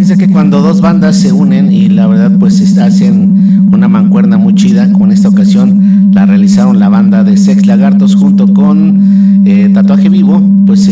Fíjense que cuando dos bandas se unen y la verdad pues hacen una mancuerna muy chida, como en esta ocasión la realizaron la banda de Sex Lagartos junto con Tatuaje Vivo, pues